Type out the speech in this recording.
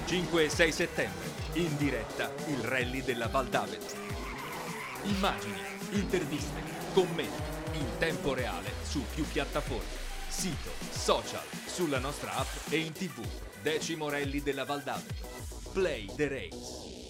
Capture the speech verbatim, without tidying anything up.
cinque e sei settembre, in diretta il Rally della Val d'Aveto. Immagini, interviste, commenti, in tempo reale su più piattaforme, sito, social, sulla nostra app e in tv. Decimo Rally della Val d'Aveto. Play the Race.